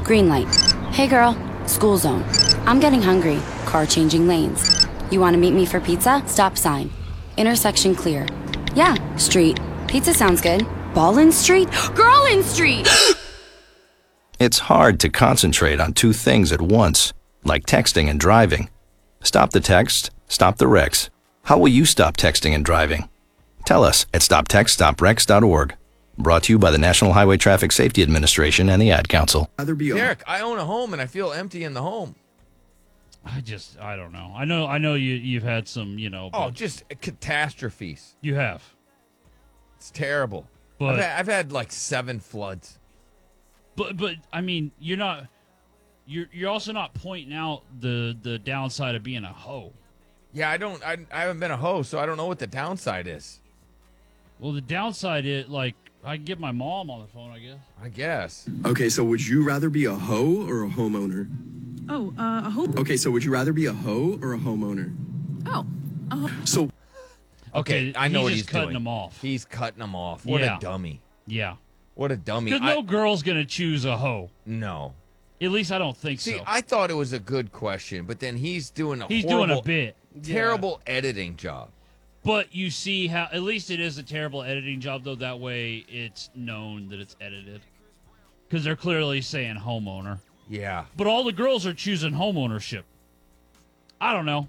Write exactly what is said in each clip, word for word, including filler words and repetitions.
Green light. Hey girl, school zone. I'm getting hungry. Car changing lanes. You want to meet me for pizza? Stop sign. Intersection clear. Yeah, street. Pizza sounds good. Ball in street? Girl in street! It's hard to concentrate on two things at once, like texting and driving. Stop the text, stop the wrecks. How will you stop texting and driving? Tell us at stop text stop wrecks dot org. Brought to you by the National Highway Traffic Safety Administration and the Ad Council. Derek, I own a home and I feel empty in the home. I just, I don't know. I know, I know you, you've had some, you know. Oh, just catastrophes. You have. It's terrible. But I've had, I've had like seven floods. But, but I mean, you're not, you're, you're also not pointing out the, the downside of being a hoe. Yeah, I don't, I, I haven't been a hoe, so I don't know what the downside is. Well, the downside is, like, I can get my mom on the phone, I guess. I guess. Okay, so would you rather be a hoe or a homeowner? Oh, uh, a hoe. Okay, so would you rather be a hoe or a homeowner? Oh, a hoe. So, Okay, I know he's what just he's cutting doing. them off. He's cutting them off. What Yeah. a dummy. Yeah. What a dummy. Because I- no girl's going to choose a hoe. No. At least I don't think See, so. I thought it was a good question, but then he's doing a He's horrible, doing a bit. terrible editing job. But you see how, at least it is a terrible editing job, though. That way it's known that it's edited. Because they're clearly saying homeowner. Yeah. But all the girls are choosing home ownership. I don't know.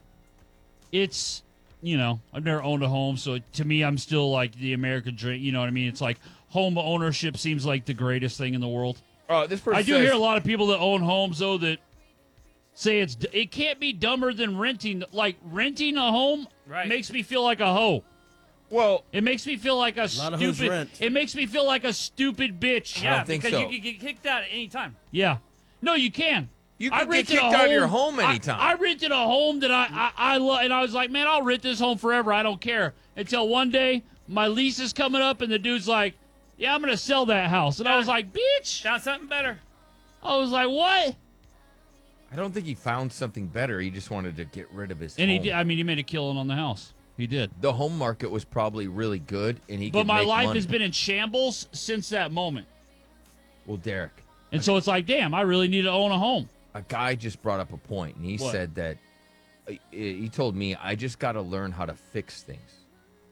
It's, you know, I've never owned a home, so to me, I'm still like the American dream. You know what I mean? It's like home ownership seems like the greatest thing in the world. Oh, this person I do says, hear a lot of people that own homes, though, that say it's it can't be dumber than renting. Like, renting a home Right. makes me feel like a hoe. Well, It makes me feel like a, lot of hoes stupid. rent. It makes me feel like a stupid bitch. I don't think because so. you can get kicked out at any time. Yeah. No, you can. You I can get rented kicked a out of your home I- anytime. I, rented a home that I I, I love, and I was like, man, I'll rent this home forever. I don't care. Until one day, my lease is coming up, and the dude's like, yeah, I'm gonna sell that house, and I was like, bitch. Found something better. I was like, what? I don't think he found something better. He just wanted to get rid of his And he home. did. I mean, he made a killing on the house. He did. The home market was probably really good, and he But could my make life money. has been in shambles since that moment. Well, Derek, And so it's like, damn, I really need to own a home. a guy just brought up a point, and he What? said that uh, he told me I just got to learn how to fix things.